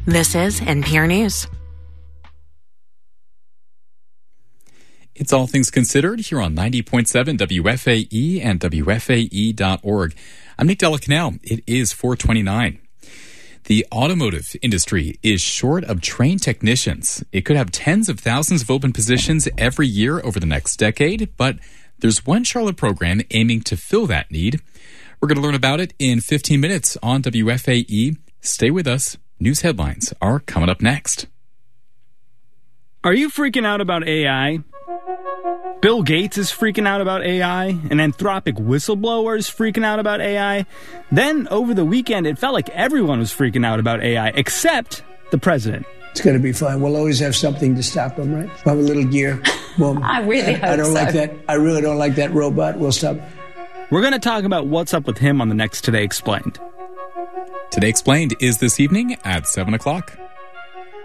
This is NPR News. It's All Things Considered here on 90.7 WFAE and WFAE.org. I'm Nick Delacanal. It is 4:29. The automotive industry is short of trained technicians. It could have tens of thousands of open positions every year over the next decade, but there's one Charlotte program aiming to fill that need. We're going to learn about it in 15 minutes on WFAE. Stay with us. News headlines are coming up next. Are you freaking out about AI? Bill Gates is freaking out about AI. An Anthropic whistleblower is freaking out about AI. Then, over the weekend, it felt like everyone was freaking out about AI, except the president. It's going to be fine. We'll always have something to stop them, right? We'll have a little gear. Boom. I really hope I don't so. like that. I really don't like that robot. We'll stop. We're going to talk about what's up with him on the next Today Explained. Today Explained is this evening at 7 o'clock.